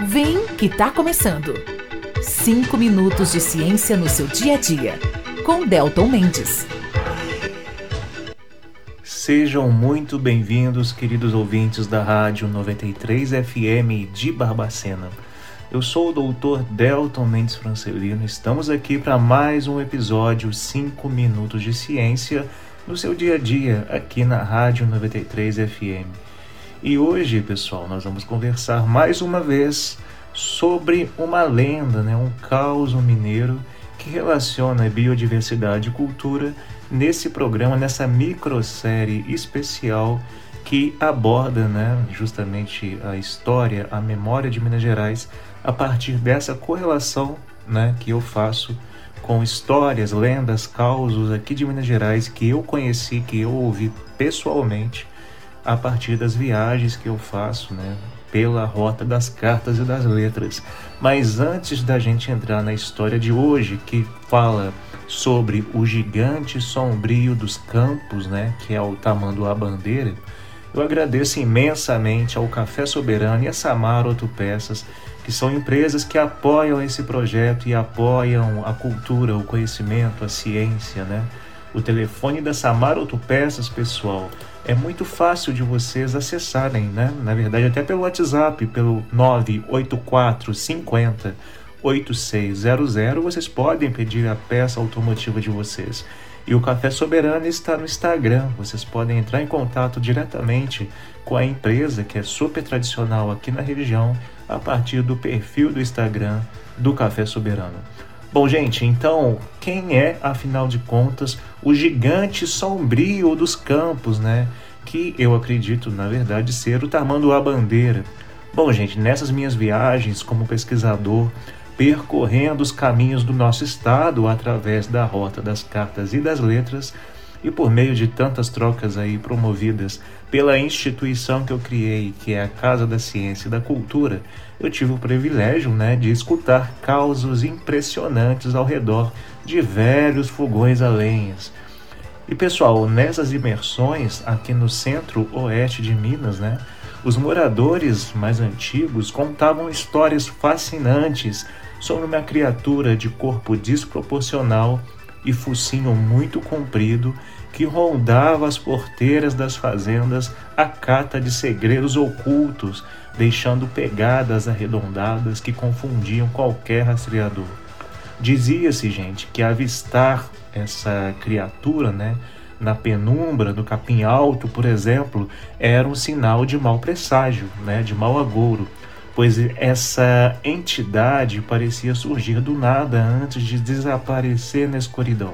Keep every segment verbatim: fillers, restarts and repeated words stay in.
Vem que tá começando. Cinco minutos de ciência no seu dia a dia, com Delton Mendes. Sejam muito bem-vindos, queridos ouvintes da Rádio noventa e três F M de Barbacena. Eu sou o doutor Delton Mendes Francelino. Estamos aqui para mais um episódio cinco minutos de ciência no seu dia a dia, aqui na Rádio noventa e três F M. E hoje, pessoal, nós vamos conversar mais uma vez sobre uma lenda, né, um caos mineiro que relaciona biodiversidade e cultura nesse programa, nessa microsérie especial que aborda, né, justamente a história, a memória de Minas Gerais a partir dessa correlação, né, que eu faço com histórias, lendas, causos aqui de Minas Gerais que eu conheci, que eu ouvi pessoalmente a partir das viagens que eu faço, né, pela rota das cartas e das letras. Mas antes da gente entrar na história de hoje, que fala sobre o gigante sombrio dos campos, né, que é o Tamanduá-Bandeira, eu agradeço imensamente ao Café Soberano e a Samara Autopeças, que são empresas que apoiam esse projeto e apoiam a cultura, o conhecimento, a ciência, né? O telefone da Samara Autopeças, pessoal, é muito fácil de vocês acessarem, né? Na verdade, até pelo WhatsApp, pelo nove oito quatro cinco zero oito seis zero zero, vocês podem pedir a peça automotiva de vocês. E o Café Soberano está no Instagram, vocês podem entrar em contato diretamente com a empresa, que é super tradicional aqui na região, a partir do perfil do Instagram do Café Soberano. Bom, gente, então, quem é, afinal de contas, o gigante sombrio dos campos, né? Que eu acredito, na verdade, ser o Tamanduá-Bandeira. Bom, gente, nessas minhas viagens como pesquisador, percorrendo os caminhos do nosso estado através da Rota das Cartas e das Letras, e por meio de tantas trocas aí promovidas pela instituição que eu criei, que é a Casa da Ciência e da Cultura, eu tive o privilégio, né, de escutar causos impressionantes ao redor de velhos fogões a lenhas. E pessoal, nessas imersões aqui no centro-oeste de Minas, né, os moradores mais antigos contavam histórias fascinantes sobre uma criatura de corpo desproporcional e focinho muito comprido que rondava as porteiras das fazendas à cata de segredos ocultos, deixando pegadas arredondadas que confundiam qualquer rastreador. Dizia-se, gente, que avistar essa criatura, né, na penumbra, no capim alto, por exemplo, era um sinal de mau presságio, né, de mau agouro, pois essa entidade parecia surgir do nada antes de desaparecer na escuridão.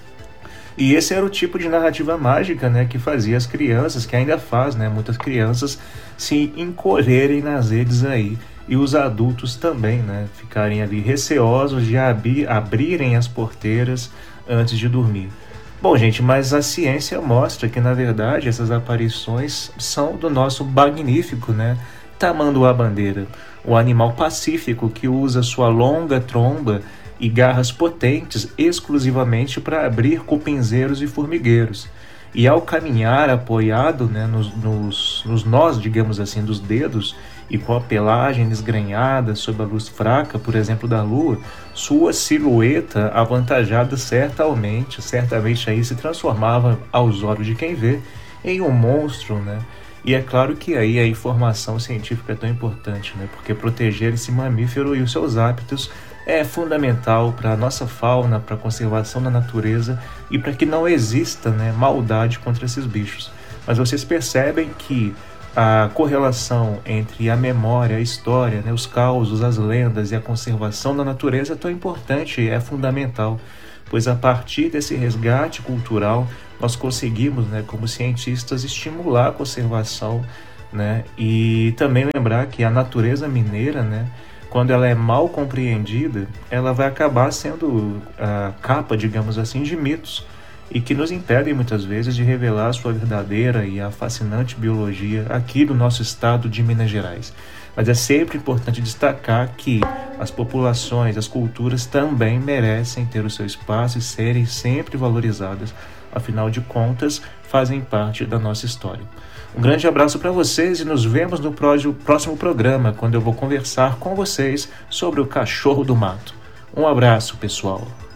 E esse era o tipo de narrativa mágica, né, que fazia as crianças, que ainda faz, né, muitas crianças se encolherem nas redes aí, e os adultos também, né, ficarem ali receosos de abrir, abrirem as porteiras antes de dormir. Bom, gente, mas a ciência mostra que, na verdade, essas aparições são do nosso magnífico, né, Tamanduá-Bandeira, o animal pacífico que usa sua longa tromba e garras potentes exclusivamente para abrir cupinzeiros e formigueiros. E ao caminhar apoiado, né, nos, nos, nos nós, digamos assim, dos dedos, e com a pelagem desgrenhada sob a luz fraca, por exemplo, da lua, sua silhueta avantajada certamente, certamente aí se transformava aos olhos de quem vê em um monstro, né? E é claro que aí a informação científica é tão importante, né? Porque proteger esse mamífero e os seus hábitos é fundamental para a nossa fauna, para a conservação da natureza e para que não exista, né, maldade contra esses bichos. Mas vocês percebem que a correlação entre a memória, a história, né, os causos, as lendas e a conservação da natureza é tão importante, é fundamental, pois a partir desse resgate cultural nós conseguimos, né, como cientistas, estimular a conservação, né, e também lembrar que a natureza mineira, né, quando ela é mal compreendida, ela vai acabar sendo a capa, digamos assim, de mitos, e que nos impedem muitas vezes de revelar a sua verdadeira e a fascinante biologia aqui do nosso estado de Minas Gerais. Mas é sempre importante destacar que as populações, as culturas também merecem ter o seu espaço e serem sempre valorizadas, afinal de contas, fazem parte da nossa história. Um grande abraço para vocês e nos vemos no próximo programa, quando eu vou conversar com vocês sobre o cachorro do mato. Um abraço, pessoal.